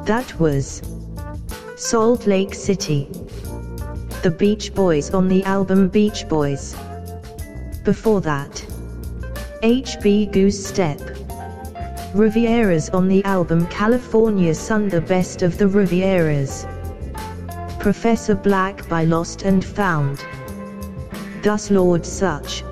That was Salt Lake City. The Beach Boys on the album Beach Boys. Before that, HB Goose Step. Rivieras on the album California Sun. The Best of the Rivieras. Professor Black by Lost and Found. Thus Lord Such.